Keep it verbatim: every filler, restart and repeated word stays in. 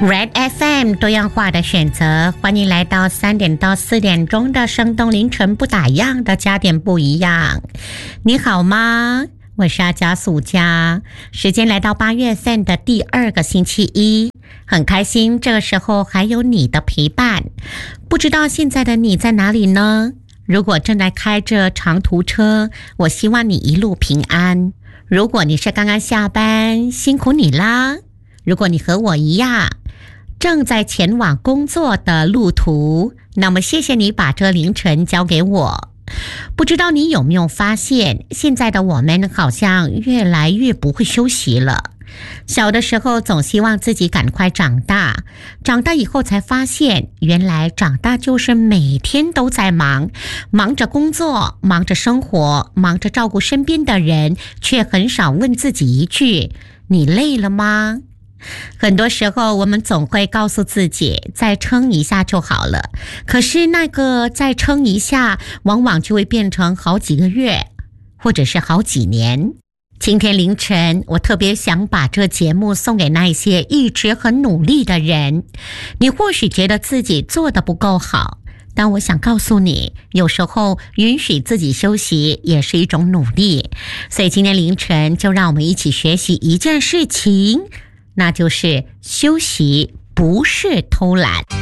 Red F M 多样化的选择，欢迎来到三点到四点钟的生动凌晨不打烊的加点不一样。你好吗？我是阿加苏加，时间来到八月份的第二个星期一，很开心这个时候还有你的陪伴。不知道现在的你在哪里呢？如果正在开着长途车，我希望你一路平安。如果你是刚刚下班，辛苦你啦。如果你和我一样正在前往工作的路途，那么谢谢你把这凌晨交给我。不知道你有没有发现，现在的我们好像越来越不会休息了。小的时候总希望自己赶快长大，长大以后才发现，原来长大就是每天都在忙，忙着工作，忙着生活，忙着照顾身边的人，却很少问自己一句：你累了吗？很多时候我们总会告诉自己再撑一下就好了，可是那个再撑一下往往就会变成好几个月，或者是好几年。今天凌晨我特别想把这节目送给那些一直很努力的人。你或许觉得自己做得不够好，但我想告诉你，有时候允许自己休息也是一种努力。所以今天凌晨就让我们一起学习一件事情，那就是休息不是偷懒。